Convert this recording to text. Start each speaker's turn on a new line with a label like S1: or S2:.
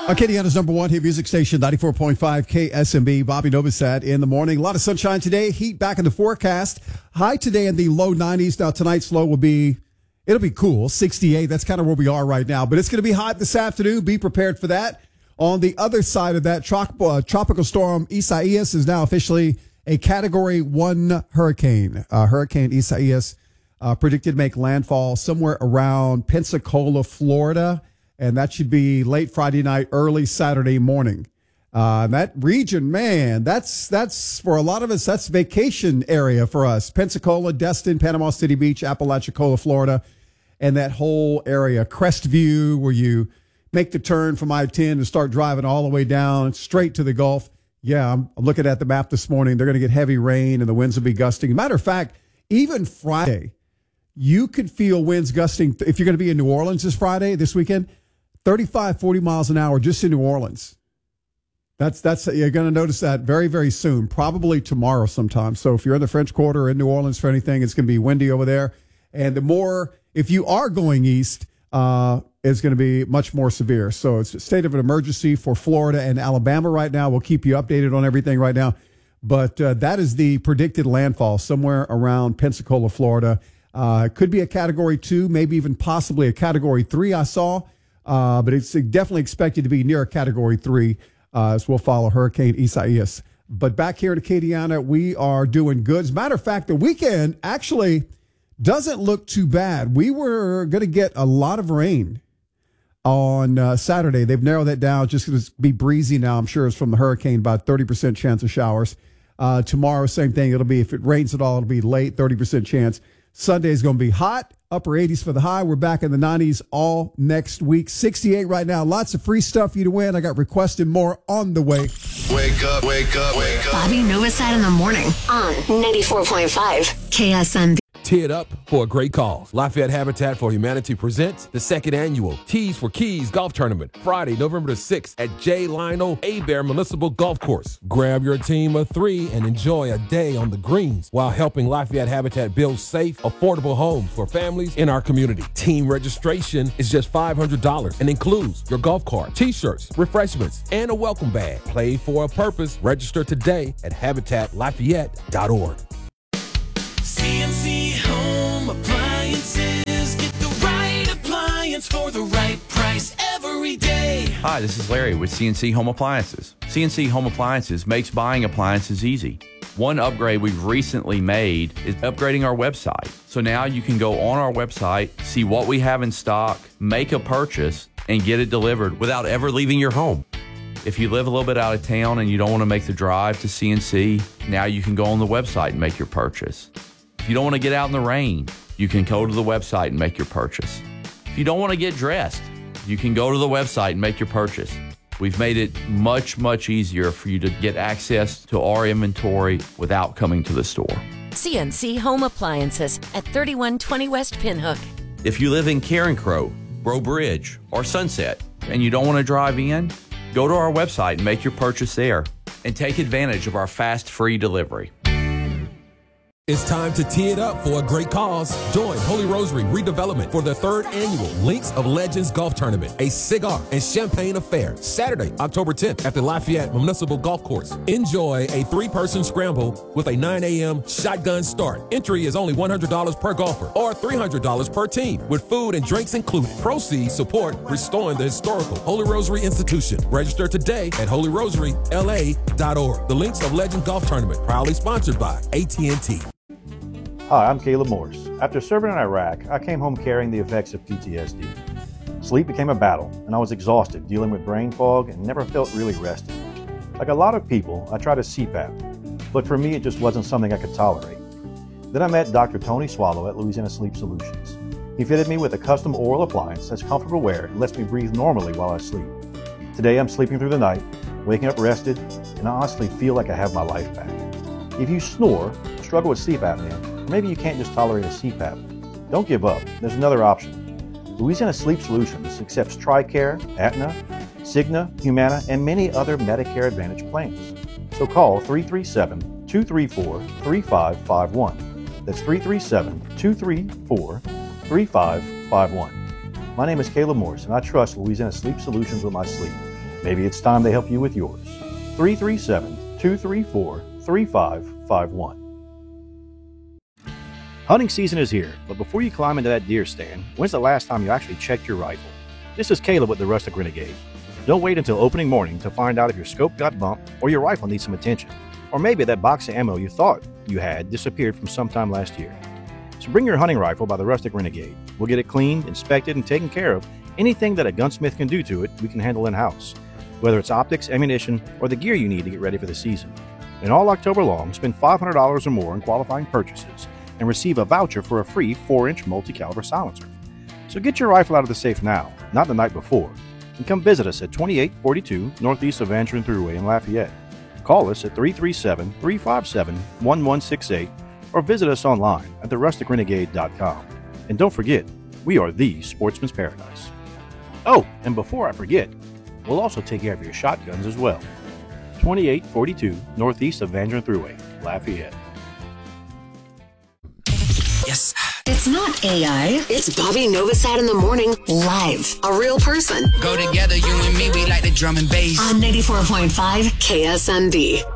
S1: Acadiana's number one hit music station, 94.5 KSMB. Bobby Novosad in the morning. A lot of sunshine today. Heat back in the forecast. High today in the low 90s. Now tonight's low will be, it'll be cool, 68. That's kind of where we are right now. But it's going to be hot this afternoon. Be prepared for that. On the other side of that, tropical storm Isaias is now officially a Category 1 hurricane. Hurricane Isaias predicted to make landfall somewhere around Pensacola, Florida. And that should be late Friday night, early Saturday morning. That region, man, that's for a lot of us, that's vacation area for us. Pensacola, Destin, Panama City Beach, Apalachicola, Florida, and that whole area. Crestview, where you make the turn from I-10 and start driving all the way down straight to the Gulf. Yeah, I'm looking at the map this morning. They're going to get heavy rain and the winds will be gusting. Matter of fact, even Friday, you could feel winds gusting. If you're going to be in New Orleans this weekend, 35, 40 miles an hour just in New Orleans. That's you're going to notice that very, very soon, probably tomorrow sometime. So if you're in the French Quarter or in New Orleans for anything, it's going to be windy over there. And the more, if you are going east, it's going to be much more severe. So it's a state of an emergency for Florida and Alabama right now. We'll keep you updated on everything right now. But that is the predicted landfall somewhere around Pensacola, Florida. It could be a Category 2, maybe even possibly a Category 3 I saw. But it's definitely expected to be near a Category 3 as we'll follow Hurricane Isaias. But back here in Acadiana, we are doing good. As a matter of fact, the weekend actually doesn't look too bad. We were going to get a lot of rain on Saturday. They've narrowed that down. Just going to be breezy now. I'm sure it's from the hurricane, about 30% chance of showers. Tomorrow, same thing. It'll be, if it rains at all, it'll be late, 30% chance. Sunday is going to be hot, upper 80s for the high. We're back in the 90s all next week. 68 right now. Lots of free stuff for you to win. I got requested more on the way.
S2: Wake up, wake up, wake up.
S3: Bobby Novosad in the morning on 94.5 KSMB.
S4: Tee it up for a great cause. Lafayette Habitat for Humanity presents the second annual Tees for Keys Golf Tournament, Friday, November the 6th at J. Lionel Hebert Municipal Golf Course. Grab your team of 3 and enjoy a day on the greens while helping Lafayette Habitat build safe, affordable homes for families in our community. Team registration is just $500 and includes your golf cart, t-shirts, refreshments, and a welcome bag. Play for a purpose. Register today at habitatlafayette.org.
S5: CNC Home Appliances. Get the right appliance for the right price every day.
S6: Hi, this is Larry with CNC Home Appliances. CNC Home Appliances makes buying appliances easy. One upgrade we've recently made is upgrading our website. So now you can go on our website, see what we have in stock, make a purchase, and get it delivered without ever leaving your home. If you live a little bit out of town and you don't want to make the drive to CNC, now you can go on the website and make your purchase. If you don't want to get out in the rain, you can go to the website and make your purchase. If you don't want to get dressed, you can go to the website and make your purchase. We've made it much, much easier for you to get access to our inventory without coming to the store.
S3: CNC Home Appliances at 3120 West Pinhook.
S6: If you live in Carencro, Breaux Bridge, or Sunset, and you don't want to drive in, go to our website and make your purchase there, and take advantage of our fast, free delivery.
S4: It's time to tee it up for a great cause. Join Holy Rosary Redevelopment for the 3rd annual Links of Legends Golf Tournament, a cigar and champagne affair, Saturday, October 10th at the Lafayette Municipal Golf Course. Enjoy a 3-person scramble with a 9 a.m. shotgun start. Entry is only $100 per golfer or $300 per team with food and drinks included. Proceeds support restoring the historical Holy Rosary Institution. Register today at holyrosary.la.org. The Links of Legends Golf Tournament, proudly sponsored by AT&T.
S7: Hi, I'm Caleb Morris. After serving in Iraq, I came home carrying the effects of PTSD. Sleep became a battle, and I was exhausted dealing with brain fog and never felt really rested. Like a lot of people, I tried a CPAP, but for me it just wasn't something I could tolerate. Then I met Dr. Tony Swallow at Louisiana Sleep Solutions. He fitted me with a custom oral appliance that's comfortable wear and lets me breathe normally while I sleep. Today I'm sleeping through the night, waking up rested, and I honestly feel like I have my life back. If you snore, struggle with sleep apnea, or maybe you can't just tolerate a CPAP, don't give up. There's another option. Louisiana Sleep Solutions accepts TRICARE, Aetna, Cigna, Humana, and many other Medicare Advantage plans. So call 337-234-3551. That's 337-234-3551. My name is Caleb Morris, and I trust Louisiana Sleep Solutions with my sleep. Maybe it's time they help you with yours. 337-234-3551. Hunting season is here, but before you climb into that deer stand, when's the last time you actually checked your rifle? This is Caleb with the Rustic Renegade. Don't wait until opening morning to find out if your scope got bumped or your rifle needs some attention. Or maybe that box of ammo you thought you had disappeared from sometime last year. So bring your hunting rifle by the Rustic Renegade. We'll get it cleaned, inspected, and taken care of. Anything that a gunsmith can do to it, we can handle in-house. Whether it's optics, ammunition, or the gear you need to get ready for the season. And all October long, spend $500 or more in qualifying purchases and receive a voucher for a free 4-inch multi-caliber silencer. So get your rifle out of the safe now, not the night before, and come visit us at 2842 Northeast of Van Trent Thruway in Lafayette. Call us at 337-357-1168 or visit us online at therusticrenegade.com. And don't forget, we are the Sportsman's Paradise. Oh, and before I forget, we'll also take care of your shotguns as well. 2842 Northeast of Van Trent Thruway, Lafayette.
S3: Yes. It's not AI. It's Bobby Novosad in the morning, live. A real person.
S5: Go together, you and me, we like the drum and bass.
S3: On 94.5 KSMB.